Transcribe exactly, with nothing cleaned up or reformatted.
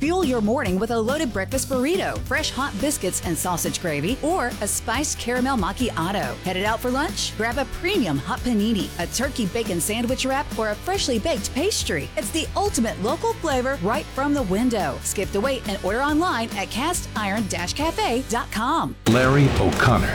Fuel your morning with a loaded breakfast burrito, fresh hot biscuits and sausage gravy, or a spiced caramel macchiato. Headed out for lunch? Grab a premium hot panini, a turkey bacon sandwich wrap, or a freshly baked pastry. It's the ultimate local flavor right from the window. Skip the wait and order online at cast iron dash cafe dot com. Larry O'Connor.